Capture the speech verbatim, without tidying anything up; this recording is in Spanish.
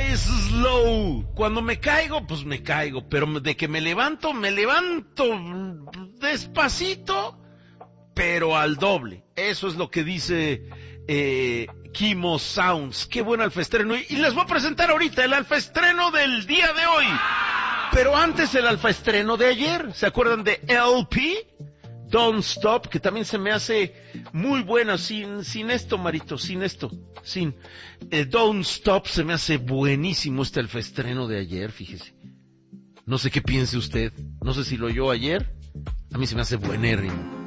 slow. Cuando me caigo, pues me caigo, pero de que me levanto, me levanto despacito, pero al doble. Eso es lo que dice eh, Kimo Sounds. Qué buen alfaestreno. Y les voy a presentar ahorita el alfaestreno del día de hoy. Pero antes el alfaestreno de ayer. ¿Se acuerdan de L P? Don't Stop, que también se me hace muy buena, sin, sin esto, Marito, sin esto, sin, eh, Don't Stop se me hace buenísimo este alfaestreno de ayer, fíjese. No sé qué piense usted, no sé si lo oyó ayer, a mí se me hace buenérrimo.